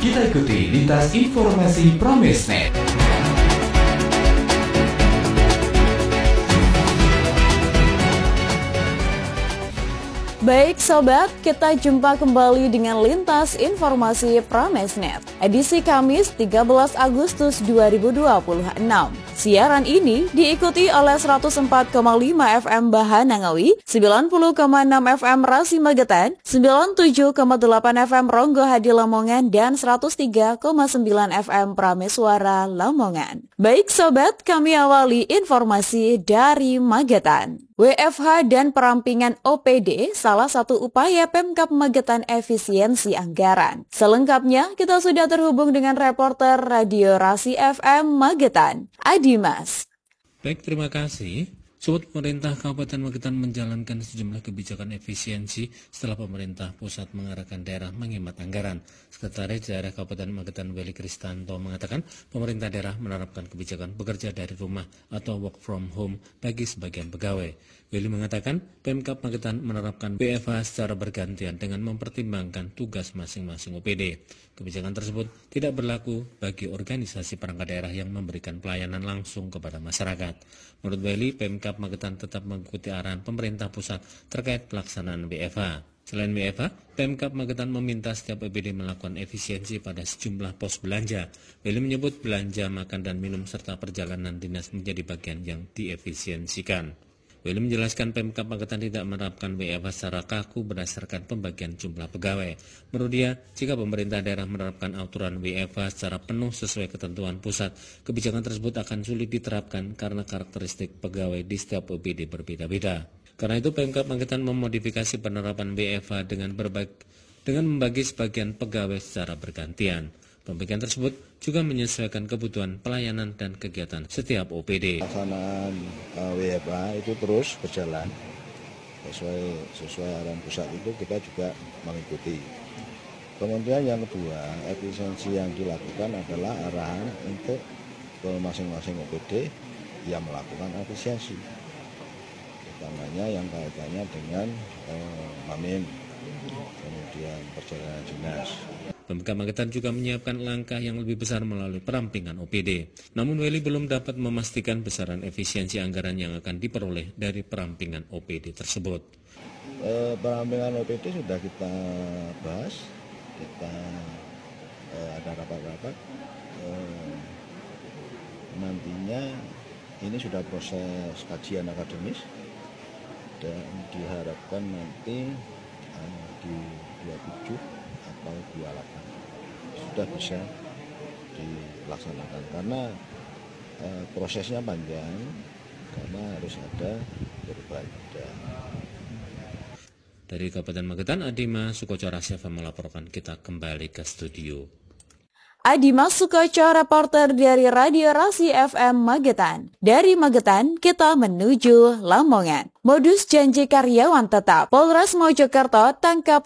Kita ikuti lintas informasi Pramesnet. Baik sobat, kita jumpa kembali dengan lintas informasi Pramesnet, edisi Kamis 13 Agustus 2026. Siaran ini diikuti oleh 104,5 FM Bahanangawi, 90,6 FM Rasi Magetan, 97,8 FM Ronggo Hadi Lamongan, dan 103,9 FM Prameswara Lamongan. Baik sobat, kami awali informasi dari Magetan. WFH dan perampingan OPD salah satu upaya Pemkab Magetan efisiensi anggaran. Selengkapnya kita sudah terhubung dengan reporter Radio Rasi FM Magetan, Adimas. Baik, terima kasih. Sobat, pemerintah Kabupaten Magetan menjalankan sejumlah kebijakan efisiensi setelah pemerintah pusat mengarahkan daerah menghemat anggaran. Sekretaris Daerah Kabupaten Magetan Weli Kristanto mengatakan pemerintah daerah menerapkan kebijakan bekerja dari rumah atau work from home bagi sebagian pegawai. Weli mengatakan Pemkab Magetan menerapkan WFH secara bergantian dengan mempertimbangkan tugas masing-masing OPD. Kebijakan tersebut tidak berlaku bagi organisasi perangkat daerah yang memberikan pelayanan langsung kepada masyarakat. Menurut Weli, Pemkab Magetan tetap mengikuti arahan pemerintah pusat terkait pelaksanaan WFH. Selain WFH, Pemkab Magetan meminta setiap OPD melakukan efisiensi pada sejumlah pos belanja. Weli menyebut belanja makan dan minum serta perjalanan dinas menjadi bagian yang diefisiensikan. Weli menjelaskan Pemkab Magetan tidak menerapkan WFH secara kaku berdasarkan pembagian jumlah pegawai. Menurut dia, jika pemerintah daerah menerapkan aturan WFH secara penuh sesuai ketentuan pusat, kebijakan tersebut akan sulit diterapkan karena karakteristik pegawai di setiap OPD berbeda-beda. Karena itu Pemkab Magetan memodifikasi penerapan WFH dengan membagi sebagian pegawai secara bergantian. Pembagian tersebut juga menyesuaikan kebutuhan pelayanan dan kegiatan setiap OPD. Pelaksanaan WFH itu terus berjalan sesuai arahan pusat, itu kita juga mengikuti. Kemudian yang kedua, efisiensi yang dilakukan adalah arahan untuk masing-masing OPD yang melakukan efisiensi, utamanya yang kaitannya dengan MAMIM, kemudian perjalanan dinas. Pemkab Magetan juga menyiapkan langkah yang lebih besar melalui perampingan OPD. Namun Weli belum dapat memastikan besaran efisiensi anggaran yang akan diperoleh dari perampingan OPD tersebut. Perampingan OPD sudah kita bahas, kita ada rapat-rapat. Nantinya ini sudah proses kajian akademis dan diharapkan nanti di 27 atau 28 sudah bisa dilaksanakan, karena prosesnya panjang, karena harus ada berbeda. Dari Kabupaten Magetan, Adimas Sukoco Rasyafa melaporkan. Kita kembali ke studio. Adimas Sukoco, reporter dari Radio Rasi FM Magetan. Dari Magetan, kita menuju Lamongan. Modus janji karyawan tetap. Polres Mojokerto tangkap